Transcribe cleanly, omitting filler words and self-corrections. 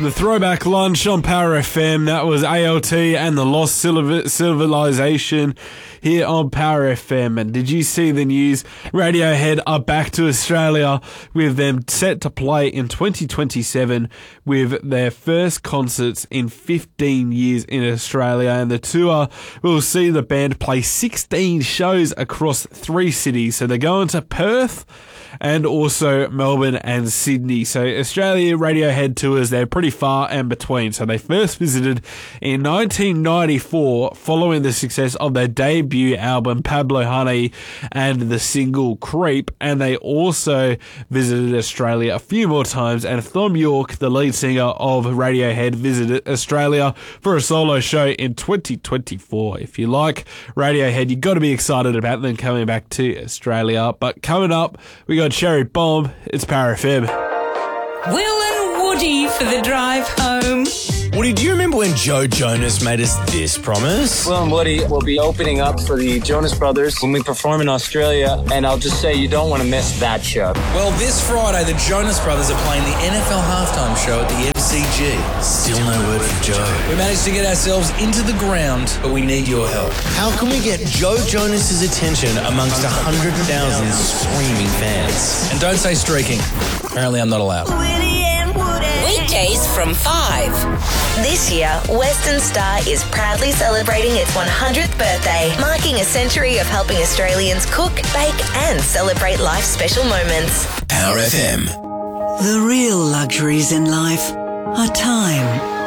The Throwback Lunch on Power FM. That was ALT and the Lost Civilization here on Power FM. And did you see the news? Radiohead are back to Australia with them set to play in 2027 with their first concerts in 15 years in Australia. And the tour will see the band play 16 shows across 3 cities. So they're going to Perth and also Melbourne and Sydney. So Australia Radiohead tours, they're pretty far and between. So they first visited in 1994 following the success of their debut album Pablo Honey and the single Creep, and they also visited Australia a few more times, and Thom Yorke, the lead singer of Radiohead, visited Australia for a solo show in 2024. If you like Radiohead, you've got to be excited about them coming back to Australia. But coming up, we got Cherry Bomb. It's Power FM. Will and Woody for the drive home. Woody, do you remember when Joe Jonas made us this promise? Will and Woody will be opening up for the Jonas Brothers when we perform in Australia, and I'll just say you don't want to miss that show. Well, this Friday, the Jonas Brothers are playing the NFL halftime show at the FCG. Still no word from Joe. We managed to get ourselves into the ground, but we need your help. How can we get Joe Jonas's attention amongst 100,000 screaming fans? And don't say streaking. Apparently I'm not allowed. Weekdays from 5. This year, Western Star is proudly celebrating its 100th birthday, marking a century of helping Australians cook, bake and celebrate life's special moments. Power FM. The real luxuries in life are time